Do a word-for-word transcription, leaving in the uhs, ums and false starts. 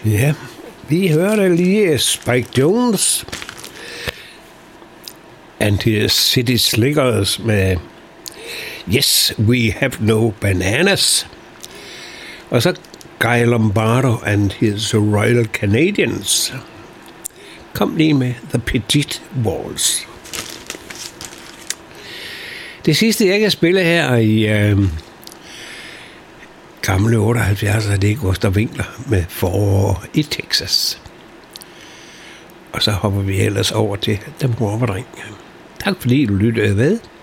Ja, vi hørte lige Spike Jones and his City Slickers med Yes, We Have No Bananas. Og så Guy Lombardo and his Royal Canadians. Kom lige med The Petit Walls. Det sidste, jeg kan spille her i øh, gamle otteoghalvfjerds, det er Gustav Winkler med Forår i Texas. Og så hopper vi ellers over til Den Mor var dreng. Tak fordi du lyttede med.